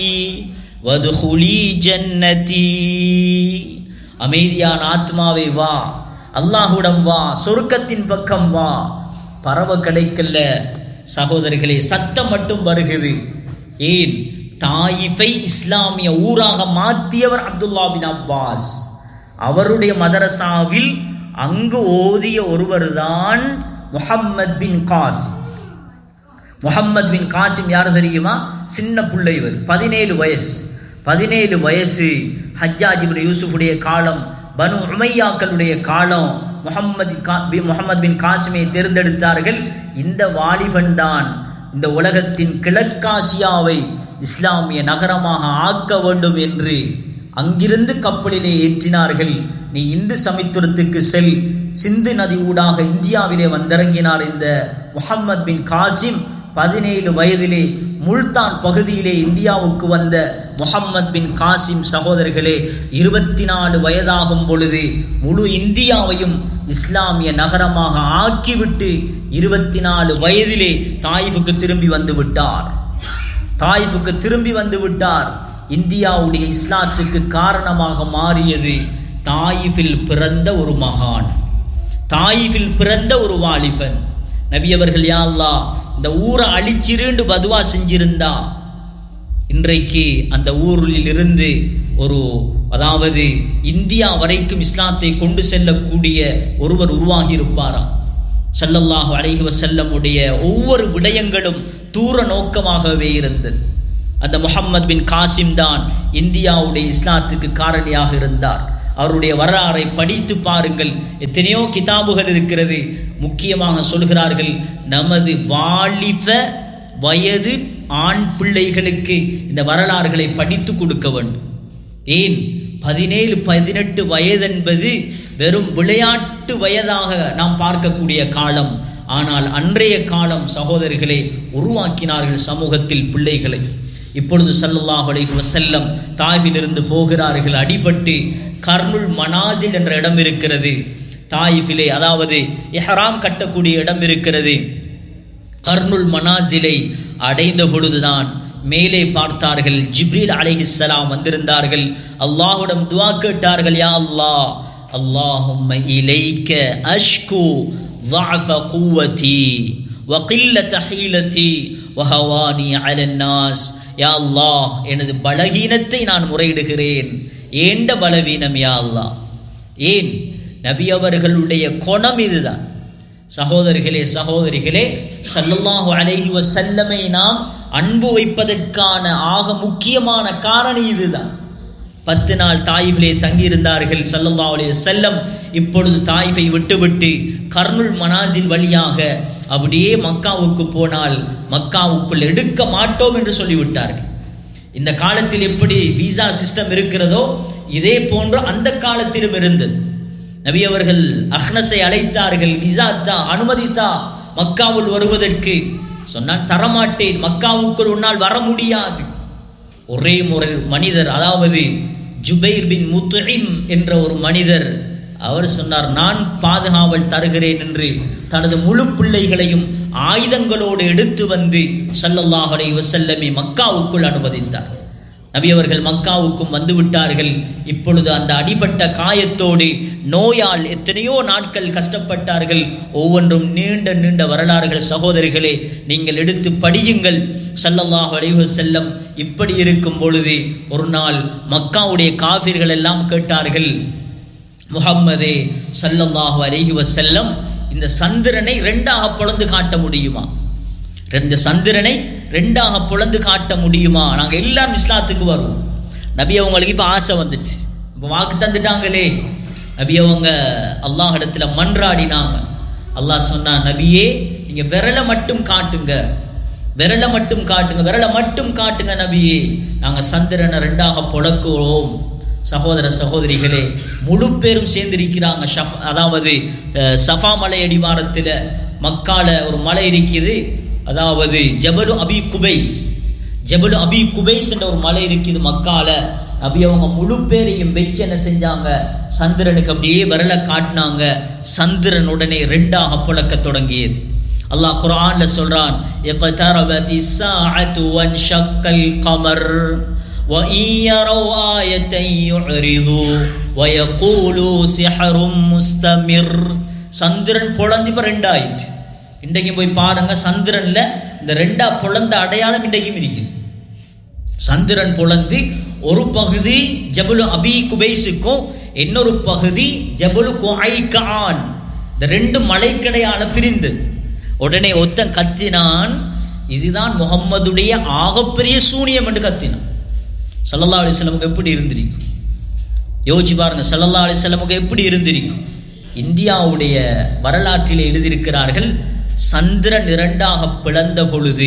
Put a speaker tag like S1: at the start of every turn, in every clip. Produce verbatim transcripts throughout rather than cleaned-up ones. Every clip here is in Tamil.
S1: வதுகுலி ஜன்னதி. அமைதியான ஆத்மாவே வா, அல்லாஹ்விடம் வா, சொர்க்கத்தின் பக்கம் வா. பறவை கிடைக்கல சகோதரர்களே, சத்தம் மட்டும் வருகிறது. ஏன்? தாயிஃபை இஸ்லாமிய ஊராக மாற்றியவர் அப்துல்லா பின் அப்பாஸ். அவருடைய மதரசாவில் அங்கு ஓதிய ஒருவர் தான் முஹம்மத் பின் காசிம். முஹம்மத் பின் காசிம் யார் தெரியுமா? சின்ன பிள்ளை, இவர் பதினேழு வயசு. பதினேழு வயசு ஹஜ்ஜாஜ் இப்னு யூசுஃபுடைய காலம், பனு உமையாக்களுடைய காலம். முஹம்மது முஹம்மத் பின் காசிமை தேர்ந்தெடுத்தார்கள். இந்த வாலிபன் தான் இந்த உலகத்தின் கிழக்காசியாவை இஸ்லாமிய நகரமாக ஆக்க வேண்டும் என்று அங்கிருந்து கப்பலிலே ஏற்றினார்கள். நீ இந்து சமத்துவத்துக்கு செல். சிந்து நதி ஊடாக இந்தியாவிலே வந்திறங்கினார் இந்த முஹம்மத் பின் காசிம். பதினேழு வயதிலே முல்தான் பகுதியிலே இந்தியாவுக்கு வந்த முஹம்மத் பின் காசிம் சகோதரர்களே, இருபத்தி நாலு வயதாகும் பொழுது முழு இந்தியாவையும் இஸ்லாமிய நகரமாக ஆக்கிவிட்டு இருபத்தி நாலு வயதிலே தாயிஃபுக்கு திரும்பி வந்து விட்டார். தாயிஃபுக்கு திரும்பி வந்து விட்டார். இந்தியாவுடைய இஸ்லாத்துக்கு காரணமாக மாறியது தாயிஃபில் பிறந்த ஒரு மகான், தாயிஃபில் பிறந்த ஒரு வாலிபன். நபி அவர்கள், யா அல்லாஹ், இந்த ஊரை அழிச்சிருண்டு பதுவா செஞ்சிருந்தா இன்றைக்கு அந்த ஊரில் இருந்து ஒரு, அதாவது இந்தியா வரைக்கும் இஸ்லாத்தை கொண்டு செல்லக்கூடிய ஒருவர் உருவாகி இருப்பாரா? ஸல்லல்லாஹு அலைஹி வஸல்லம் உடைய ஒவ்வொரு விடயங்களும் தூர நோக்கமாகவே இருந்தது. அந்த முஹம்மத் பின் காசிம் தான் இந்தியாவுடைய இஸ்லாத்துக்கு காரணியாக இருந்தார். அவருடைய வரலாறை படித்து பாருங்கள். எத்தனையோ கிதாபுகள் இருக்கிறது. முக்கியமாக சொல்கிறார்கள், நமது வாலிப வயது ஆண் பிள்ளைகளுக்கு இந்த வரலாறுகளை படித்து கொடுக்க வேண்டும். ஏன்? பதினேழு பதினெட்டு வயது என்பது வெறும் விளையாட்டு வயதாக நாம் பார்க்கக்கூடிய காலம். ஆனால் அன்றைய காலம் சகோதரர்களே உருவாக்கினார்கள் சமூகத்தில் பிள்ளைகளை. இப்பொழுது ஸல்லல்லாஹு அலைஹி வஸல்லம் தாயிஃபிலிருந்து போகிறார்கள். அடிபட்டு கர்னுல் மனாசில் என்ற இடம் இருக்கிறது தாயிஃபிலே, அதாவது இஹ்ராம் கட்டக்கூடிய இடம் இருக்கிறது. கர்னுல் மனாசிலை அடைந்த பொழுதுதான் மேலே பார்த்தார்கள், ஜிப்ரீல் அலைஹிஸ்ஸலாம் வந்திருந்தார்கள். அல்லாஹ்விடம் துஆ கேட்டார்கள், யா அல்லாஹ், அல்லாஹும்ம இலைக்க அஷ்கு ضعف قوتي وقلة حيلتي وهواني على الناس. யா அல்லாஹ், எனது பலவீனத்தை நான் முறையிடுகிறேன். ஏண்ட பலவீனம் யா அல்லாஹ். ஏன்? நபி அவர்களுடைய குணம் இதுதான். சகோதரிகளே சகோதரிகளே ஸல்லல்லாஹு அலைஹி வஸல்லமை நாம் அன்பு வைப்பதற்கான ஆக முக்கியமான காரணம் இதுதான். பத்து நாள் தாயிஃபிலே தங்கியிருந்தார்கள் ஸல்லல்லாஹு அலைஹி வஸல்லம். இப்பொழுது தாயிஃபை விட்டுவிட்டு கர்னுல் மனாசில் வழியாக அப்படியே மக்காவுக்கு போனால் மக்காவுக்குள் எடுக்க மாட்டோம் என்று சொல்லிவிட்டார்கள். இந்த காலத்தில் எப்படி விசா சிஸ்டம் இருக்கிறதோ இதே போன்று அந்த காலத்திலும் இருந்தது. நபி அவர்கள் அஹ்னஸை அழைத்தார்கள், விசா தா, அனுமதித்தா மக்காவுள் வருவதற்கு. சொன்னால் தரமாட்டேன், மக்காவுக்குள் உன்னால் வர முடியாது. ஒரே முறை மனிதர், அதாவது ஜுபைர் பின் முத்இம் என்ற ஒரு மனிதர், அவர் சொன்னார், நான் பாதுகாவல் தருகிறேன் என்று தனது முழு பிள்ளைகளையும் ஆயுதங்களோடு எடுத்து வந்து ஸல்லல்லாஹு அலைஹி வஸல்லம் மக்காவுக்குள் அனுமதித்தார். நபி அவர்கள் மக்காவுக்கும் வந்து விட்டார்கள். இப்பொழுது அந்த அடிபட்ட காயத்தோடு நோயால் எத்தனையோ நாட்கள் கஷ்டப்பட்டார்கள். ஒவ்வொன்றும் நீண்ட நீண்ட வரலாறுகள் சகோதரிகளே, நீங்கள் எடுத்து படியுங்கள். ஸல்லல்லாஹு அலைஹி வஸல்லம் இப்படி இருக்கும் பொழுது ஒரு நாள் மக்காவுடைய காஃபிர்கள் எல்லாம் கேட்டார்கள், முஹம்மதே ஸல்லல்லாஹு அலைஹி வஸல்லம், இந்த சந்திரனை ரெண்டாக பொளந்து காட்ட முடியுமா? ரெண்டு சந்திரனை ரெண்டாக பொளந்து காட்ட முடியுமா? நாங்கள் எல்லாரும் இஸ்லாத்துக்கு வருவோம். நபி அவங்களுக்கு இப்போ ஆசை வந்துச்சு, இப்போ வாக்கு தந்துட்டாங்களே. நபி அவங்க அல்லாஹ் இடத்துல மன்றாடினாங்க. அல்லாஹ் சொன்னா, நபியே நீங்க விரலை மட்டும் காட்டுங்க, விரலை மட்டும் காட்டுங்க, விரலை மட்டும் காட்டுங்க நபியே, நாங்கள் சந்திரனை ரெண்டாக பொளக்குறோம். சகோதர சகோதரிகளே, முழு பேரும் சேர்ந்திருக்கிறாங்க. அதாவது சஃபா மலை அடிவாரத்தில் மக்கால ஒரு மலை இருக்குது, அதாவது ஜபலு அபி குபைஸ், ஜபலு அபி குபைஸ் என்ற ஒரு மலை இருக்குது மக்கால. நபி அவங்க முழு பேரையும் வச்சு என்ன செஞ்சாங்க, சந்திரனுக்கு அப்படியே விரலை காட்டினாங்க. சந்திரன் உடனே ரெண்டாக புழக்க தொடங்கியது. அல்லாஹ் குர்ஆன்ல சொல்றான், இக்தரபத்திஸ் ஸாஅத்து வன்ஷக்கல் கமர் வ இயரௌ ஆயத்தன் யுரிது வ யகூலு சிஹ்ரும் முஸ்தமிர். சந்திரன் பொளந்து இப்ப ரெண்டாயிட்டு. இன்றைக்கும் போய் பாருங்க, சந்திரன்ல இந்த ரெண்டா பொளந்த அடையாளம் இன்றைக்கும் இருக்கு. சந்திரன் பொளந்து ஒரு பகுதி ஜபலு அபி குபைஸுக்கும் இன்னொரு பகுதி ஜபலு குஐகான், இந்த ரெண்டு மலைக்கடையால பிரிந்து. உடனே ஒத்தன் கத்தினான், இதுதான் முகம்மதுடைய ஆகப்பெரிய சூனியம் என்று கத்தினான். ஸல்லல்லாஹு அலைஹி வஸல்லம் எப்படி இருந்திருக்கும் யோசிச்சு பாருங்க. ஸல்லல்லாஹு அலைஹி வஸல்லம் எப்படி இருந்திருக்கும்? இந்தியாவுடைய வரலாற்றில் எழுதியிருக்கிறார்கள், சந்திரன் இரண்டாக பிளந்த பொழுது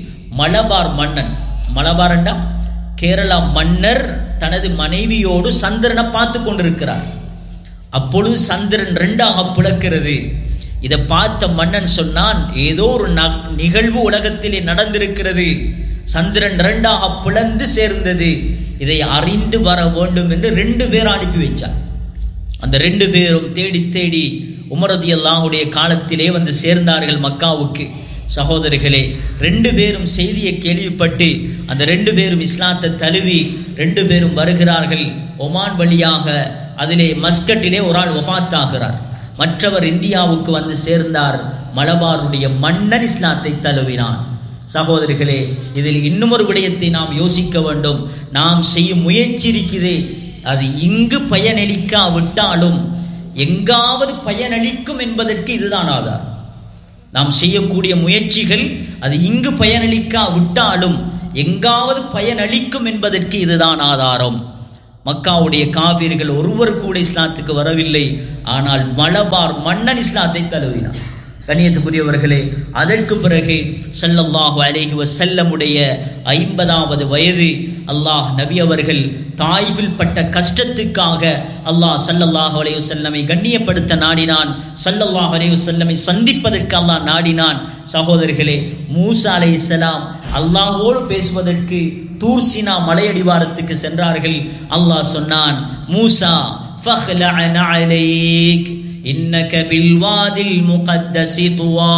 S1: மலபார் மன்னன், மலபாரண்டா கேரளா மன்னர் தனது மனைவியோடு சந்திரனை பார்த்து கொண்டிருக்கிறார். அப்பொழுது சந்திரன் ரெண்டாக பிளக்கிறது. இதை பார்த்த மன்னன் சொன்னான், ஏதோ ஒரு நிகழ்வு உலகத்திலே நடந்திருக்கிறது, சந்திரன் ரெண்டாக பிளந்து சேர்ந்தது, இதை அறிந்து வர வேண்டும் என்று ரெண்டு பேர் அனுப்பி வைச்சார். அந்த ரெண்டு பேரும் தேடி தேடி உமர் ரலியல்லாஹுடைய காலத்திலே வந்து சேர்ந்தார்கள் மக்காவுக்கு. சகோதரிகளே, ரெண்டு பேரும் செய்தியை கேள்விப்பட்டு அந்த ரெண்டு பேரும் இஸ்லாத்தை தழுவி ரெண்டு பேரும் வருகிறார்கள். ஒமான் வழியாக அதிலே மஸ்கட்டிலே ஒரு ஆள் வஃபாத் ஆகிறார், மற்றவர் இந்தியாவுக்கு வந்து சேர்ந்தார். மலபாருடைய மன்னன் இஸ்லாத்தை தழுவினான். சகோதரிகளே, இதில் இன்னும் ஒரு விடயத்தை நாம் யோசிக்க வேண்டும். நாம் செய்யும் முயற்சி இருக்குதே, அது இங்கு பயனளிக்காவிட்டாலும் எங்காவது பயனளிக்கும் என்பதற்கு இதுதான் ஆதாரம். நாம் செய்யக்கூடிய முயற்சிகள் அது இங்கு பயனளிக்காவிட்டாலும் எங்காவது பயனளிக்கும் என்பதற்கு இதுதான் ஆதாரம். மக்காவுடைய காவிர்கள் ஒருவர் கூட இஸ்லாத்துக்கு வரவில்லை, ஆனால் மலபார் மன்னன் இஸ்லாத்தை தழுவினார். கண்ணியத்துக்குரியவர்களே, அதற்கு பிறகு ஸல்லல்லாஹு அலைஹி வஸல்லமுடைய ஐம்பதாவது வயது அல்லாஹ் நபி அவர்கள் தாயிஃபில் பட்ட கஷ்டத்துக்காக அல்லாஹ் ஸல்லல்லாஹு அலைஹி வஸல்லமை கண்ணியப்படுத்த நாடினான். ஸல்லல்லாஹு அலைஹி வஸல்லமை சந்திப்பதற்கு அல்லாஹ் நாடினான். சகோதரர்களே, மூசா அலைஹிஸ்ஸலாம் அல்லாஹ்வோடு பேசுவதற்கு தூர்சினா மலையடிவாரத்துக்கு சென்றார்கள். அல்லாஹ் சொன்னான், மூசா ஃபக்லஅன அலைக் இன்னக பில்வாதில் முகத்தஸி துவா.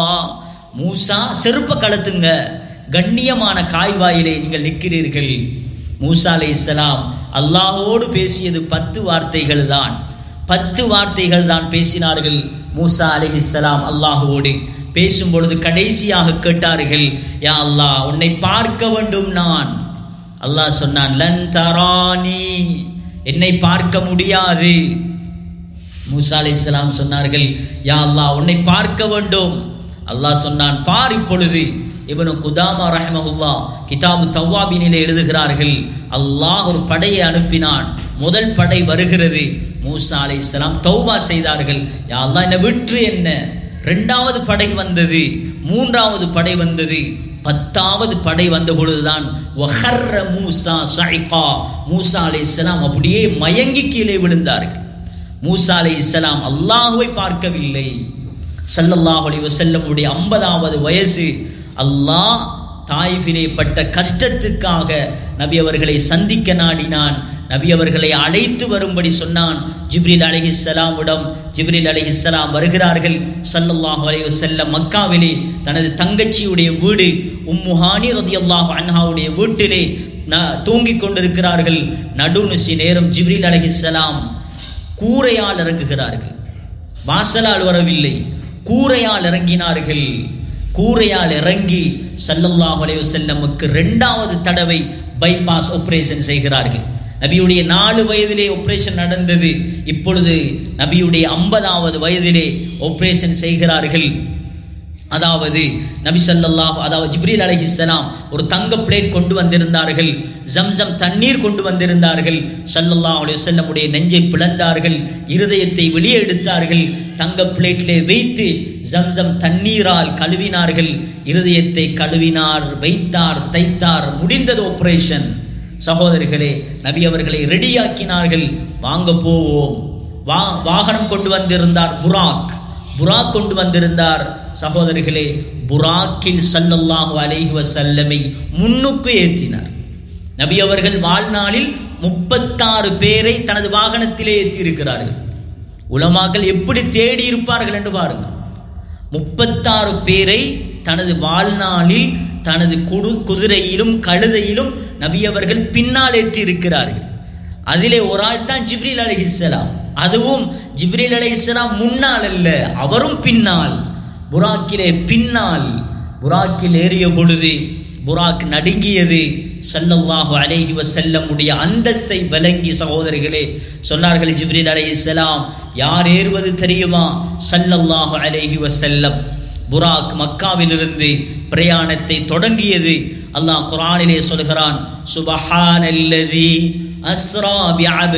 S1: மூசா, செருப்ப கலத்துங்க, கண்ணியமான காய்வாயிலே நீங்கள் நிற்கிறீர்கள். மூசா அலைஹிஸ்ஸலாம் அல்லாஹ்வோடு பேசியது பத்து வார்த்தைகள் தான், பத்து வார்த்தைகள் தான் பேசினார்கள். மூசா அலைஹிஸ்ஸலாம் அல்லாஹ்வோடு பேசும் பொழுது கடைசியாக கேட்டார்கள், யா அல்லாஹ், உன்னை பார்க்க வேண்டும் நான். அல்லாஹ் சொன்னான், லன் தரானி, என்னை பார்க்க முடியாது. மூசா அலைஹிஸ்ஸலாம் சொன்னார்கள், யா அல்லாஹ், உன்னை பார்க்க வேண்டும். அல்லாஹ் சொன்னான், பார் இப்பொழுது. இப்னு குதாமா ரஹ்மஹுல்லாஹ் கிதாபு தவ்வாபினிலே எழுதுகிறார்கள், அல்லாஹ் ஒரு படையை அனுப்பினான். முதல் படை வருகிறது. மூசா அலைஹிஸ்ஸலாம் தௌபா செய்தார்கள், யா அல்லாஹ், என்னை விற்று என்ன. இரண்டாவது படை வந்தது, மூன்றாவது படை வந்தது, பத்தாவது படை வந்த பொழுதுதான் வஹர்ர மூசா ஸைகா, மூசா அலைஹிஸ்ஸலாம் அப்படியே மயங்கி கீழே விழுந்தார்கள். மூசா அலைஹிஸ்ஸலாம் அல்லாஹ்வை பார்க்கவில்லை. ஸல்லல்லாஹு அலைஹி வஸல்லம் உடைய ஐம்பதாவது வயசு. அல்லாஹ் தாயிஃபிலே பட்ட கஷ்டத்துக்காக நபி அவர்களை சந்திக்க நாடினான். நபி அவர்களை அழைத்து வரும்படி சொன்னான். ஜிப்ரீல் அலைஹிஸ்ஸலாமிடம் ஜிப்ரீல் அலைஹிஸ்ஸலாம் வருகிறார்கள். ஸல்லல்லாஹு அலைஹி வஸல்லம் மக்காவிலே தனது தங்கச்சியுடைய வீடு உம்மு ஹானி ரலியல்லாஹு அன்ஹாவுடைய வீட்டிலே தூங்கிக் கொண்டிருக்கிறார்கள். நடுநிசி நேரம் ஜிப்ரீல் அலைஹிஸ்ஸலாம் கூரையால் இறங்குகிறார்கள். வாசலால் வரவில்லை, கூரையால் இறங்கினார்கள். கூரையால் இறங்கி ஸல்லல்லாஹு அலைஹி வஸல்லமுக்கு இரண்டாவது தடவை பைபாஸ் ஆபரேஷன் செய்கிறார்கள். நபியுடைய நாலு வயதிலே ஆபரேஷன் நடந்தது. இப்பொழுது நபியுடைய ஐம்பதாவது வயதிலே ஆபரேஷன் செய்கிறார்கள். அதாவது நபி ஸல்லல்லாஹு அதாவது ஜிப்ரீல் அலைஹிஸ்ஸலாம் ஒரு தங்க பிளேட் கொண்டு வந்திருந்தார்கள், ஜம்சம் தண்ணீர் கொண்டு வந்திருந்தார்கள். ஸல்லல்லாஹு அலைஹி வஸல்லம் உடைய நெஞ்சை பிளந்தார்கள், இருதயத்தை வெளியே எடுத்தார்கள், தங்க பிளேட்டிலே வைத்து ஜம்சம் தண்ணீரால் கழுவினார்கள். இருதயத்தை கழுவினார், வைத்தார், தைத்தார். முடிந்தது ஆபரேஷன். சகோதரிகளே, நபி அவர்களை ரெடியாக்கினார்கள். வாங்க போவோம். வா வாகனம் கொண்டு வந்திருந்தார், புராக் புராக் கொண்டு வந்திருந்தார். சகோதரிகளே, புராக்கில் ஸல்லல்லாஹு அலைஹி வஸல்லமை முன்னுக்கு ஏற்றினார். நபி அவர்கள் வாழ்நாளில் முப்பத்தாறு பேரை தனது வாகனத்திலே ஏற்றி இருக்கிறார்கள். உலமாக்கள் எப்படி தேடி இருப்பார்கள் என்று பாருங்கள். முப்பத்தாறு பேரை தனது வாழ்நாளில் தனது குடு குதிரையிலும் கழுதையிலும் நபி அவர்கள் பின்னால் ஏற்றி இருக்கிறார்கள். அதிலே ஒரு ஆள் தான் ஜிப்ரீல் அலைஹிஸ்ஸலாம். அதுவும் ஜிப்ரீல் அலைஹிஸ்ஸலாம் முன்னால் அல்ல, அவரும் பின்னால். புராக்கிலே பின்னால் புராக்கில் ஏறிய பொழுது புராக் நடுங்கியது. ஸல்லல்லாஹு அலைஹி வஸல்லம் உடைய அந்தஸ்தை விளங்கி சகோதரர்களே சொன்னார்கள் ஜிப்ரீல் அலைஹிஸ்ஸலாம், யார் ஏறுவது தெரியுமா? ஸல்லல்லாஹு அலைஹி வஸல்லம். புராக் மக்காவிலிருந்து பிரயாணத்தை தொடங்கியது. அல்லாஹ் குர்ஆனிலே சொல்கிறான், சுப்ஹானல்லதி அஸ்ரா பிஅப்தி